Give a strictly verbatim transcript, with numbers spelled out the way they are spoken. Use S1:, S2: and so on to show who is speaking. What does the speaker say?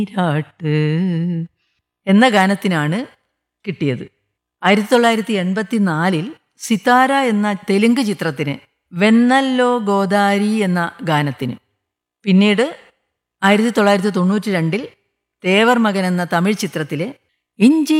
S1: നീരാട്ട് എന്ന ഗാനത്തിനാണ് കിട്ടിയത്. ആയിരത്തി തൊള്ളായിരത്തി എൺപത്തി നാലിൽ സിതാര എന്ന തെലുങ്ക് ചിത്രത്തിന് വെന്നല്ലോ ഗോദാരി എന്ന ഗാനത്തിന്, പിന്നീട് ആയിരത്തി തൊള്ളായിരത്തി തൊണ്ണൂറ്റി രണ്ടിൽ തേവർ മകൻ എന്ന തമിഴ് ചിത്രത്തിലെ ഇഞ്ചി